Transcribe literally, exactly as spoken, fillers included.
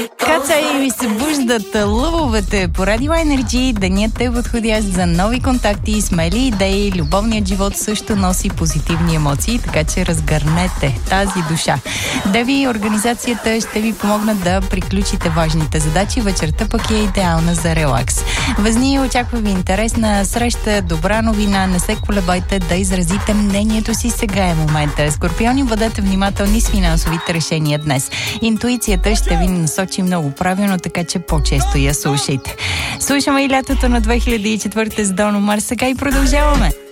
Каца и ви се буждат лъвовете по Радио Енерджи. Денят е подходящ за нови контакти, смели идеи. Любовният живот също носи позитивни емоции, така че разгърнете тази душа. Деви, организацията ще ви помогнат да приключите важните задачи. Вечерта пък е идеална за релакс. Възни, очаква ви интересна среща, добра новина. Не се колебайте да изразите мнението си. Сега е момента. Скорпиони, бъдете внимателни с финансовите решения днес. Интуицията ще ви насочи много правилно, така че по-често я слушайте. Слушаме и лятото на две хиляди и четвърта с Дон Омар сега и продължаваме.